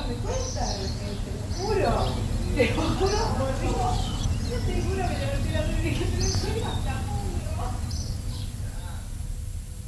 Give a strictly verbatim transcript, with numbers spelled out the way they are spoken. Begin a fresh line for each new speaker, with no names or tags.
me cuesta, te lo juro. Te juro, volvimos. Yo te juro que le metí la risa y dije, pero en serio.